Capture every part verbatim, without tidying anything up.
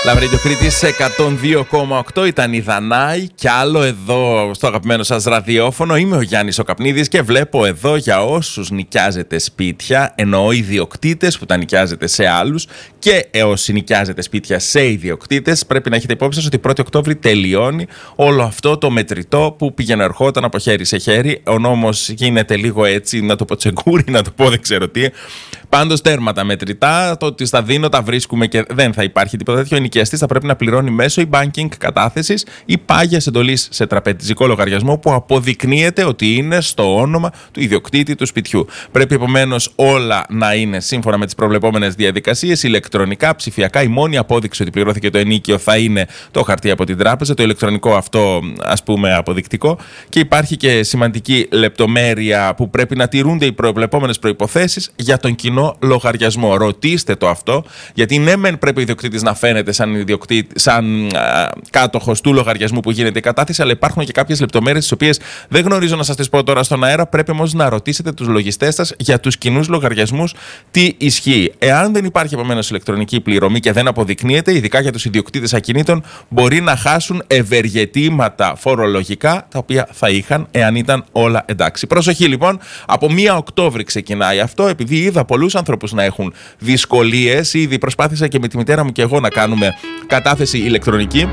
Λαβρίδιο Κρήτης εκατόν δύο κόμμα οκτώ ήταν η Δανάη κι άλλο εδώ στο αγαπημένο σας ραδιόφωνο. Είμαι ο Γιάννης ο Καπνίδης και βλέπω εδώ για όσους νοικιάζετε σπίτια, εννοώ ιδιοκτήτες που τα νοικιάζετε σε άλλους και όσοι νοικιάζετε σπίτια σε ιδιοκτήτες, πρέπει να έχετε υπόψη σας ότι πρώτη Οκτώβρη τελειώνει όλο αυτό το μετρητό που πήγαινε ερχόταν από χέρι σε χέρι. Ο νόμος γίνεται λίγο έτσι, να το πω τσεκούρι, να το πω δεν ξέρω τι. Πάντως τέρμα τα μετρητά, το ότι στα δίνω τα βρίσκουμε και δεν θα υπάρχει τίποτα τέτοιο. Ο ενοικιαστής θα πρέπει να πληρώνει μέσω e-banking κατάθεσης ή πάγιας εντολής σε τραπεζικό λογαριασμό που αποδεικνύεται ότι είναι στο όνομα του ιδιοκτήτη του σπιτιού. Πρέπει επομένως όλα να είναι σύμφωνα με τις προβλεπόμενες διαδικασίες, ηλεκτρονικά, ψηφιακά. Η μόνη απόδειξη ότι πληρώθηκε το ενοίκιο θα είναι το χαρτί από την τράπεζα, το ηλεκτρονικό αυτό ας πούμε αποδεικτικό. Και υπάρχει και σημαντική λεπτομέρεια που πρέπει να τηρούνται οι προβλεπόμενες προϋποθέσεις για τον κοινό λογαριασμό. Ρωτήστε το αυτό, γιατί ναι, μεν πρέπει ο ιδιοκτήτης να φαίνεται σαν, ιδιοκτήτη, σαν α, κάτοχος του λογαριασμού που γίνεται η κατάθεση, αλλά υπάρχουν και κάποιες λεπτομέρειες τις οποίες δεν γνωρίζω να σας τις πω τώρα στον αέρα. Πρέπει όμως να ρωτήσετε τους λογιστές σας για τους κοινούς λογαριασμούς τι ισχύει. Εάν δεν υπάρχει επομένως ηλεκτρονική πληρωμή και δεν αποδεικνύεται, ειδικά για τους ιδιοκτήτες ακινήτων, μπορεί να χάσουν ευεργετήματα φορολογικά τα οποία θα είχαν εάν ήταν όλα εντάξει. Προσοχή λοιπόν, από πρώτη Οκτώβρη ξεκινάει αυτό, επειδή είδα πολλούς ανθρώπους να έχουν δυσκολίες. Ήδη προσπάθησα και με τη μητέρα μου και εγώ να κάνουμε κατάθεση ηλεκτρονική.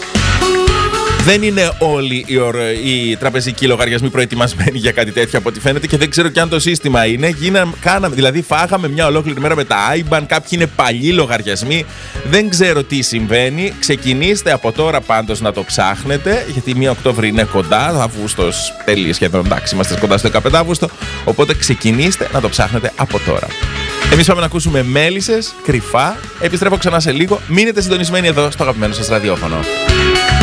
Δεν είναι όλοι οι, ορ... οι τραπεζικοί λογαριασμοί προετοιμασμένοι για κάτι τέτοιο από ό,τι φαίνεται και δεν ξέρω και αν το σύστημα είναι. Γίνα... Κάναμε... Δηλαδή, φάγαμε μια ολόκληρη μέρα με τα άι μπαν. Κάποιοι είναι παλιοί λογαριασμοί. Δεν ξέρω τι συμβαίνει. Ξεκινήστε από τώρα πάντως να το ψάχνετε, γιατί πρώτη Οκτώβρη είναι κοντά. Αύγουστος τέλειε σχεδόν. Εντάξει, είμαστε κοντά στο δεκαπέντε Αύγουστο. Οπότε ξεκινήστε να το ψάχνετε από τώρα. Εμείς πάμε να ακούσουμε Μέλισσες, κρυφά. Επιστρέφω ξανά σε λίγο. Μείνετε συντονισμένοι εδώ στο αγαπημένο σας ραδιόφωνο.